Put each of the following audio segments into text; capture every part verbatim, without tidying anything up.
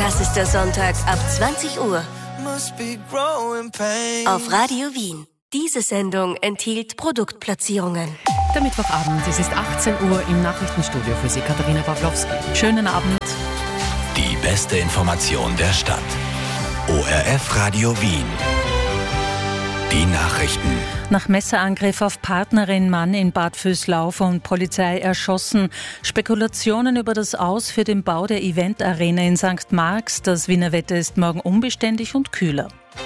Das ist der Sonntag ab zwanzig Uhr auf Radio Wien. Diese Sendung enthielt Produktplatzierungen. Der Mittwochabend, es ist achtzehn Uhr im Nachrichtenstudio für Sie, Katharina Pawlowski. Schönen Abend. Die beste Information der Stadt. O R F Radio Wien. Die Nachrichten. Nach Messerangriff auf Partnerin Mann in Bad Vöslau von Polizei erschossen. Spekulationen über das Aus für den Bau der Event-Arena in Sankt Marx. Das Wiener Wetter ist morgen unbeständig und kühler.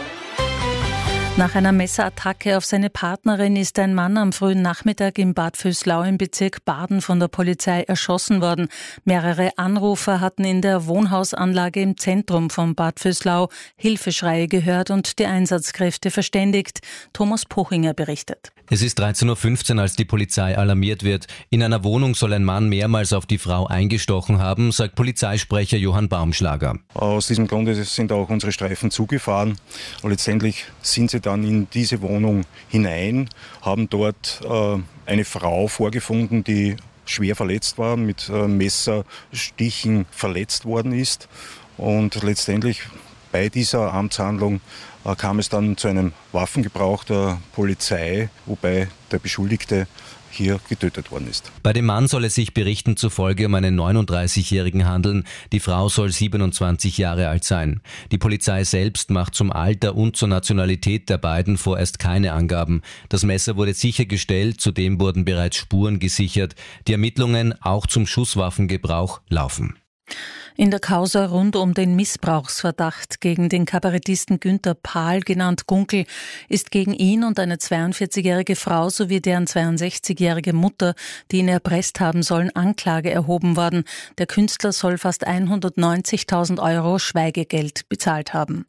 Nach einer Messerattacke auf seine Partnerin ist ein Mann am frühen Nachmittag in Bad Vöslau im Bezirk Baden von der Polizei erschossen worden. Mehrere Anrufer hatten in der Wohnhausanlage im Zentrum von Bad Vöslau Hilfeschreie gehört und die Einsatzkräfte verständigt. Thomas Pochinger berichtet. Es ist dreizehn Uhr fünfzehn, als die Polizei alarmiert wird. In einer Wohnung soll ein Mann mehrmals auf die Frau eingestochen haben, sagt Polizeisprecher Johann Baumschlager. Aus diesem Grund sind auch unsere Streifen zugefahren. Und letztendlich sind sie dann in diese Wohnung hinein, haben dort äh, eine Frau vorgefunden, die schwer verletzt war, mit äh, Messerstichen verletzt worden ist. Und letztendlich bei dieser Amtshandlung äh, kam es dann zu einem Waffengebrauch der Polizei, wobei der Beschuldigte hier getötet worden ist. Bei dem Mann soll es sich Berichten zufolge um einen neununddreißigjährigen handeln. Die Frau soll siebenundzwanzig Jahre alt sein. Die Polizei selbst macht zum Alter und zur Nationalität der beiden vorerst keine Angaben. Das Messer wurde sichergestellt, zudem wurden bereits Spuren gesichert. Die Ermittlungen auch zum Schusswaffengebrauch laufen. In der Causa rund um den Missbrauchsverdacht gegen den Kabarettisten Günther Pahl, genannt Gunkel, ist gegen ihn und eine zweiundvierzigjährige Frau sowie deren zweiundsechzigjährige Mutter, die ihn erpresst haben sollen, Anklage erhoben worden. Der Künstler soll fast hundertneunzigtausend Euro Schweigegeld bezahlt haben.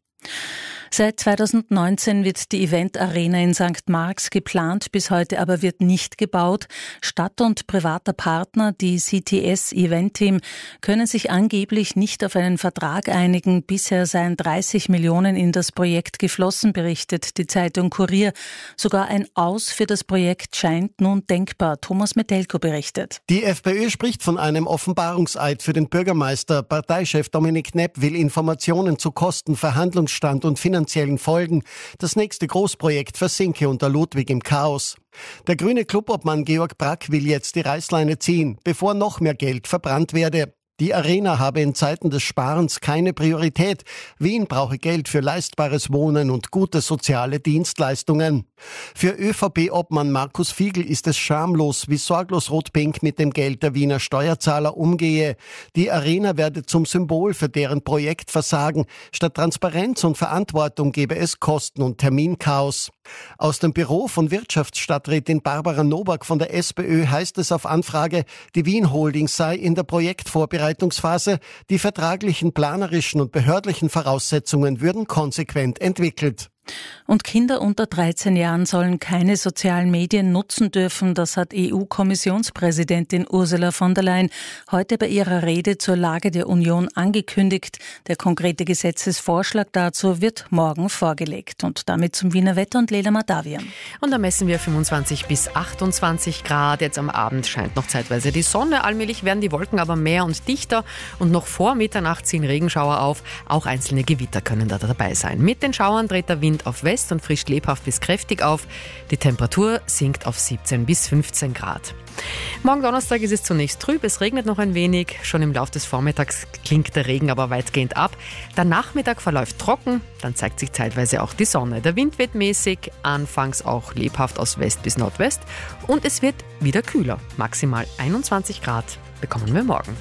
Seit zweitausendneunzehn wird die Event-Arena in Sankt Marx geplant, bis heute aber wird nicht gebaut. Stadt und privater Partner, die C T S Event Team, können sich angeblich nicht auf einen Vertrag einigen. Bisher seien dreißig Millionen in das Projekt geflossen, berichtet die Zeitung Kurier. Sogar ein Aus für das Projekt scheint nun denkbar. Thomas Metelko berichtet. Die FPÖ spricht von einem Offenbarungseid für den Bürgermeister. Parteichef Dominik Knepp will Informationen zu Kosten, Verhandlungsstand und finanziellen Folgen. Das nächste Großprojekt versinke unter Ludwig im Chaos. Der grüne Clubobmann Georg Brack will jetzt die Reißleine ziehen, bevor noch mehr Geld verbrannt werde. Die Arena habe in Zeiten des Sparens keine Priorität. Wien brauche Geld für leistbares Wohnen und gute soziale Dienstleistungen. Für ÖVP-Obmann Markus Fiegel ist es schamlos, wie sorglos Rot-Pink mit dem Geld der Wiener Steuerzahler umgehe. Die Arena werde zum Symbol für deren Projektversagen. Statt Transparenz und Verantwortung gebe es Kosten- und Terminchaos. Aus dem Büro von Wirtschaftsstadträtin Barbara Nowak von der SPÖ heißt es auf Anfrage, die Wien Holding sei in der Projektvorbereitungsphase, die vertraglichen, planerischen und behördlichen Voraussetzungen würden konsequent entwickelt. Und Kinder unter dreizehn Jahren sollen keine sozialen Medien nutzen dürfen. Das hat E U-Kommissionspräsidentin Ursula von der Leyen heute bei ihrer Rede zur Lage der Union angekündigt. Der konkrete Gesetzesvorschlag dazu wird morgen vorgelegt. Und damit zum Wiener Wetter und Lena Madavian. Und da messen wir fünfundzwanzig bis achtundzwanzig Grad. Jetzt am Abend scheint noch zeitweise die Sonne. Allmählich werden die Wolken aber mehr und dichter. Und noch vor Mitternacht ziehen Regenschauer auf. Auch einzelne Gewitter können da dabei sein. Mit den Schauern dreht der Wind auf West und frischt lebhaft bis kräftig auf. Die Temperatur sinkt auf siebzehn bis fünfzehn Grad. Morgen Donnerstag ist es zunächst trüb, es regnet noch ein wenig. Schon im Laufe des Vormittags klingt der Regen aber weitgehend ab. Der Nachmittag verläuft trocken, dann zeigt sich zeitweise auch die Sonne. Der Wind wird mäßig, anfangs auch lebhaft aus West bis Nordwest. Und es wird wieder kühler. Maximal einundzwanzig Grad bekommen wir morgen.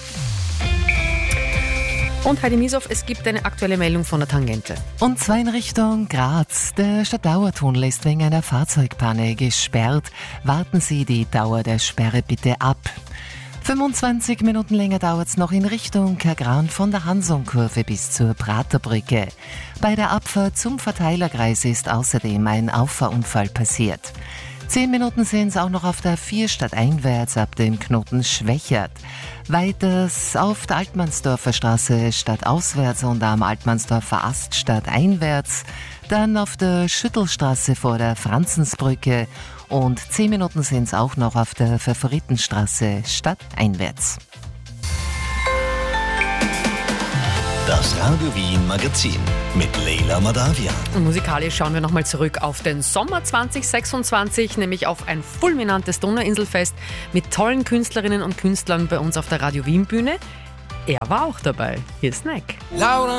Und Heidi Miesow, es gibt eine aktuelle Meldung von der Tangente. Und zwar in Richtung Graz. Der Stadtdauertunnel ist wegen einer Fahrzeugpanne gesperrt. Warten Sie die Dauer der Sperre bitte ab. fünfundzwanzig Minuten länger dauert es noch in Richtung Kagran von der Hansonkurve bis zur Praterbrücke. Bei der Abfahrt zum Verteilerkreis ist außerdem ein Auffahrunfall passiert. Zehn Minuten sind es auch noch auf der vier stadteinwärts ab dem Knoten Schwächert. Weiters auf der Altmannsdorfer Straße stadtauswärts und am Altmannsdorfer Ast stadteinwärts. Dann auf der Schüttelstraße vor der Franzensbrücke. Und zehn Minuten sind es auch noch auf der Favoritenstraße stadteinwärts. Das Radio Wien Magazin mit Leila Madavia. Und musikalisch schauen wir nochmal zurück auf den Sommer zwanzig sechsundzwanzig, nämlich auf ein fulminantes Donauinselfest mit tollen Künstlerinnen und Künstlern bei uns auf der Radio Wien Bühne. Er war auch dabei. Hier ist Snack. Laura